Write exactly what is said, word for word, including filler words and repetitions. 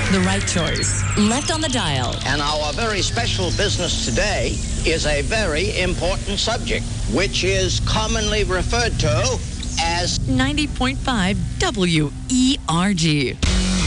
The right choice. Left on the dial. And our very special business today is a very important subject, which is commonly referred to as ninety point five W E R G.